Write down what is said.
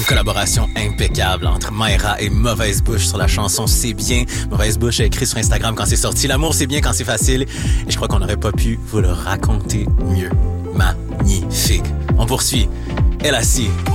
collaboration impeccable entre Mayra et Mauvaise Bouche sur la chanson C'est bien. Mauvaise Bouche a écrit sur Instagram quand c'est sorti. L'amour, c'est bien quand c'est facile. Et je crois qu'on n'aurait pas pu vous le raconter mieux. Magnifique. On poursuit. Elle assis.